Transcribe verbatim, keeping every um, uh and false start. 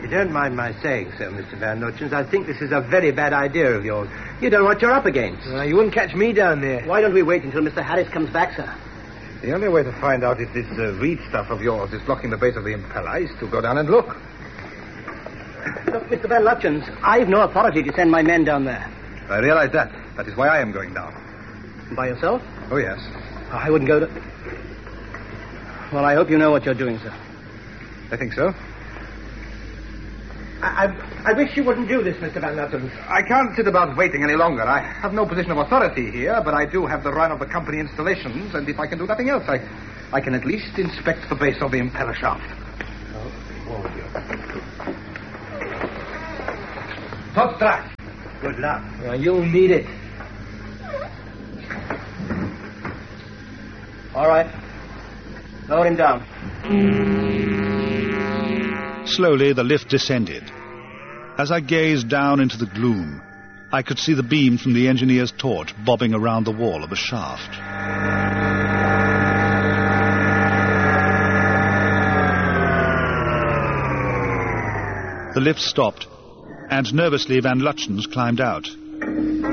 you don't mind my saying so, Mister Van Lutyens, I think this is a very bad idea of yours. You don't know what you're up against. Uh, you wouldn't catch me down there. Why don't we wait until Mister Harris comes back, sir? The only way to find out if this uh, reed stuff of yours is blocking the base of the impeller is to go down and look. Look, Mister Van Lutyens, I've no authority to send my men down there. I realize that. That is why I am going down. By yourself? Oh, yes. I wouldn't go to... Well, I hope you know what you're doing, sir. I think so. I, I, I wish you wouldn't do this, Mister Van Lutyens. I can't sit about waiting any longer. I have no position of authority here, but I do have the run of the company installations, and if I can do nothing else, I, I can at least inspect the base of the impeller shaft. Top track. Good luck. Uh, you'll need it. All right. Lower him down. Slowly, the lift descended. As I gazed down into the gloom, I could see the beam from the engineer's torch bobbing around the wall of the shaft. The lift stopped, and nervously Van Lutyens climbed out.